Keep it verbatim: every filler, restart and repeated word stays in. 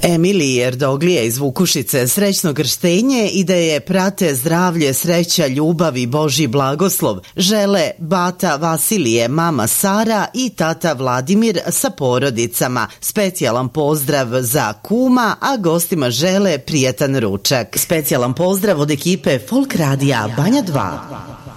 Emiliji Erdoglije iz Vukušice srećno krštenje i da je prate zdravlje, sreća, ljubav i Božji blagoslov žele bata Vasilije, mama Sara i tata Vladimir sa porodicama. Specijalan pozdrav za kuma, a gostima žele prijatan ručak. Specijalan pozdrav od ekipe Folk Radija Banja dva.